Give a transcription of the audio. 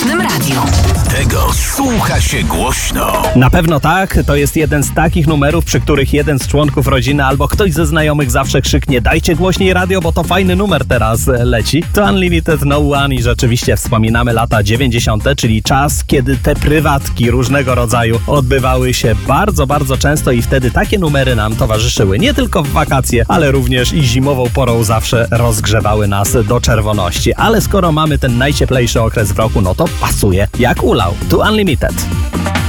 Politycznym Radiu. Tego słucha się głośno. Na pewno tak, to jest jeden z takich numerów, przy których jeden z członków rodziny albo ktoś ze znajomych zawsze krzyknie: dajcie głośniej radio, bo to fajny numer teraz leci. To Unlimited No One i rzeczywiście wspominamy lata 90., czyli czas, kiedy te prywatki różnego rodzaju odbywały się bardzo, bardzo często i wtedy takie numery nam towarzyszyły. Nie tylko w wakacje, ale również i zimową porą zawsze rozgrzewały nas do czerwoności. Ale skoro mamy ten najcieplejszy okres w roku, no to pasuje jak ulał. To Unlimited.